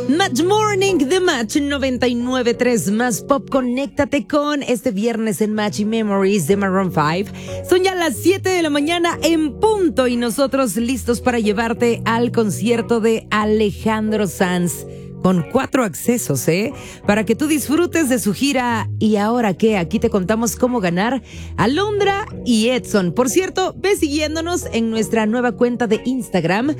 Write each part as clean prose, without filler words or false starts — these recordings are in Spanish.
Match Morning de Match 99.3 más Pop. Conéctate con este viernes en Match y Memories de Maroon 5. Son ya las 7 de la mañana en punto y nosotros listos para llevarte al concierto de Alejandro Sanz. Con 4 accesos, para que tú disfrutes de su gira. ¿Y ahora qué? Aquí te contamos cómo ganar Alondra y Edson. Por cierto, ve siguiéndonos en nuestra nueva cuenta de Instagram,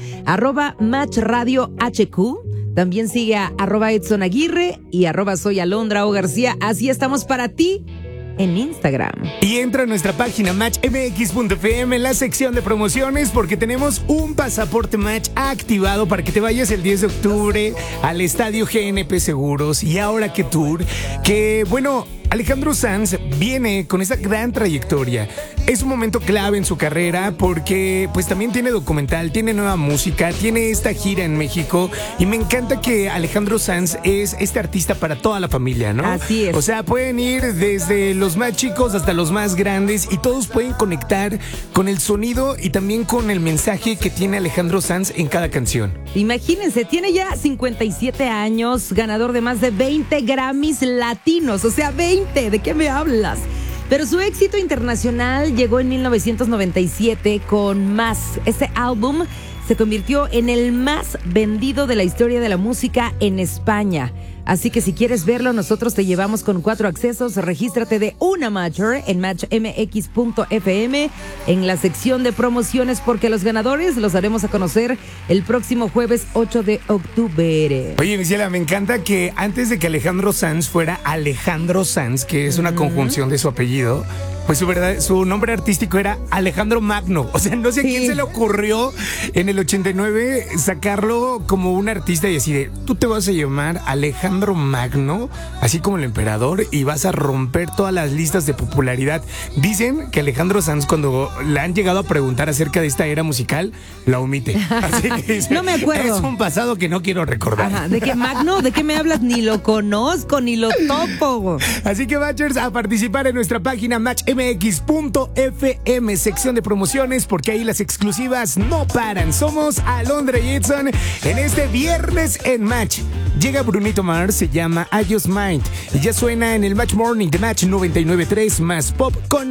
@MatchRadioHQ. También sigue a @Edson Aguirre y @Soy Alondra O García. Así estamos para ti en Instagram. Y entra a nuestra página matchmx.fm en la sección de promociones porque tenemos un pasaporte Match activado para que te vayas el 10 de octubre al Estadio GNP Seguros. Y ahora qué tour, que bueno, Alejandro Sanz viene con esa gran trayectoria. Es un momento clave en su carrera porque pues también tiene documental, tiene nueva música, tiene esta gira en México y me encanta que Alejandro Sanz es este artista para toda la familia, ¿no? Así es. O sea, pueden ir desde los más chicos hasta los más grandes y todos pueden conectar con el sonido y también con el mensaje que tiene Alejandro Sanz en cada canción. Imagínense, tiene ya 57 años, ganador de más de 20 Grammys latinos, o sea, 20, ¿de qué me hablas? Pero su éxito internacional llegó en 1997 con Más. Este álbum se convirtió en el más vendido de la historia de la música en España. Así que si quieres verlo, nosotros te llevamos con 4 accesos. Regístrate de una Matcher en matchmx.fm en la sección de promociones porque los ganadores los haremos a conocer el próximo jueves 8 de octubre. Oye, Michela, me encanta que antes de que Alejandro Sanz fuera Alejandro Sanz, que es una conjunción de su apellido, pues su nombre artístico era Alejandro Magno. O sea, no sé a quién se le ocurrió en el 89 sacarlo como un artista y así de, tú te vas a llamar Alejandro Magno, así como el emperador, y vas a romper todas las listas de popularidad. Dicen que Alejandro Sanz, cuando le han llegado a preguntar acerca de esta era musical, la omite. Así que dice, no me acuerdo. Es un pasado que no quiero recordar. Ajá, ¿de qué Magno? ¿De qué me hablas? Ni lo conozco, ni lo topo. Así que, Matchers, a participar en nuestra página matchmx.fm, sección de promociones, porque ahí las exclusivas no paran. Somos Alondra y Edson en este viernes en Match. Llega Brunito Mars, se llama I Just Mind y ya suena en el Match Morning de Match 99.3 más Pop con